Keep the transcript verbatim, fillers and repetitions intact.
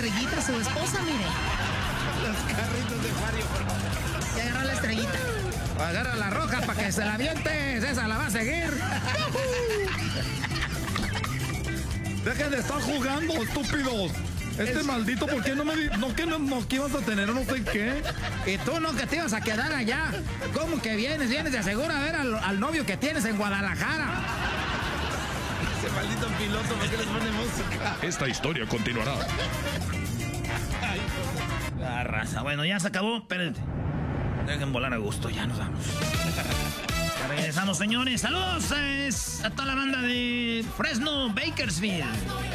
estrellita a su esposa, mire. Los carritos de Mario. Y agarra la estrellita. Agarra la roja para que se la avientes. Esa la va a seguir. Dejen de estar jugando, estúpidos. Este es... maldito, ¿por qué no me di... no que no, no que ibas a tener no sé qué? Y tú no, que te ibas a quedar allá. ¿Cómo que vienes? Vienes de seguro a ver al, al novio que tienes en Guadalajara. Ese maldito piloto, ¿por qué les pone música? Esta historia continuará. La raza. Bueno, ya se acabó. Espérense. Dejen volar a gusto, ya nos vamos. Ya regresamos, señores. Saludos es a toda la banda de Fresno, Bakersfield.